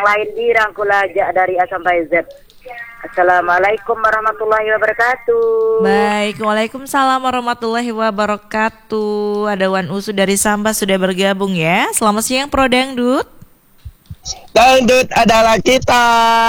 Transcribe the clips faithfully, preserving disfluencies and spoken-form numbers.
yang lain dirangkulajak dari A sampai Z. Assalamualaikum warahmatullahi wabarakatuh. Baik, waalaikumsalam warahmatullahi wabarakatuh. Ada Wan Usu dari Sambas sudah bergabung ya. Selamat siang Pro Dangdut. Dangdut adalah kita.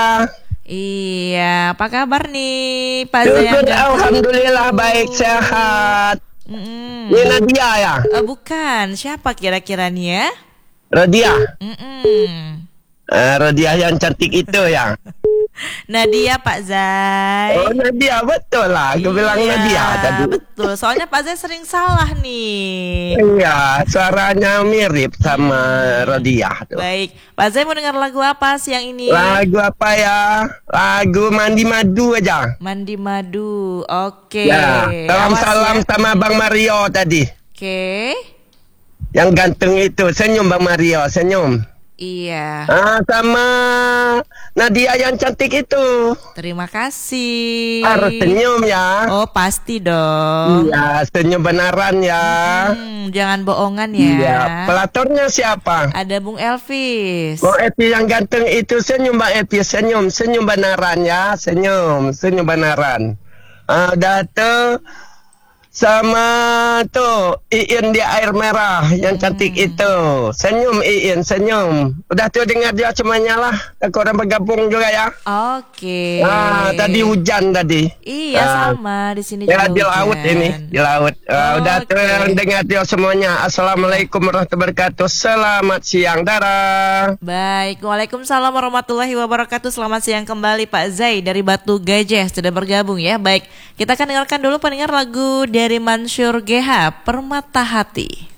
Iya, apa kabar nih Pak Syukur, Zayan? alhamdulillah baik sehat. Mm-mm. Ini Nadia ya? Uh, bukan, siapa kira-kira nih ya? Rodia. Mm-mm. Uh, Rodia yang cantik itu ya. Nadia Pak Zai. Oh Nadia, betul lah. Aku iya, bilang Nadia tadi. Betul, soalnya Pak Zai sering salah nih. Iya, suaranya mirip sama Rodia tuh. Baik, Pak Zai mau dengar lagu apa siang ini? Lagu apa ya? Lagu Mandi Madu aja. Mandi Madu, oke. Ya, salam-salam ya. sama Bang Mario tadi. Oke. Yang ganteng itu, senyum Bang Mario, senyum. Iya. Ah, sama Nadia yang cantik itu. Terima kasih. Harus senyum ya. Oh, pasti dong. Iya, senyum beneran ya. Hmm, jangan bohongan ya. Iya, pelatornya siapa? Ada Bung Elvis. Bung Epi yang ganteng itu, senyum Bang Epi, senyum, senyum beneran ya, senyum, senyum beneran. Ah, udah tuh. Sama tuh Iin di air merah yang cantik hmm. itu. Senyum Iin, senyum. Udah tuh dengar dia semuanya lah. Korang bergabung juga ya. Oke. Ah, tadi hujan tadi. Iya, ah, sama di sini ya, juga di hujan. laut ini, di laut. Ah, udah tuh dengar dia semuanya. Assalamualaikum warahmatullahi wabarakatuh. Selamat siang, Dara. Baik, waalaikumsalam warahmatullahi wabarakatuh. Selamat siang kembali Pak Zai dari Batu Gajah sudah bergabung ya. Baik, kita akan dengarkan dulu pendengar lagu dari Mansur G H, Permata Hati.